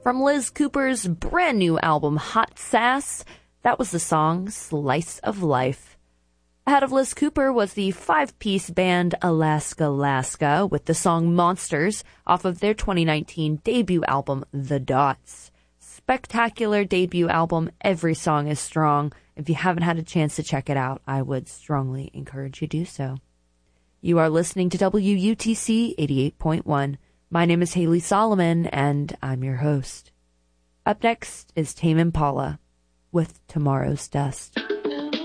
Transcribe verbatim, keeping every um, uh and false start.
From Liz Cooper's brand new album, Hot Sass, that was the song Slice of Life. Ahead of Liz Cooper was the five-piece band Alaska Alaska with the song Monsters off of their twenty nineteen debut album, The Dots. Spectacular debut album. Every song is strong. If you haven't had a chance to check it out, I would strongly encourage you to do so. You are listening to W U T C eighty-eight point one. My name is Haley Solomon, and I'm your host. Up next is Tame Impala with Tomorrow's Dust.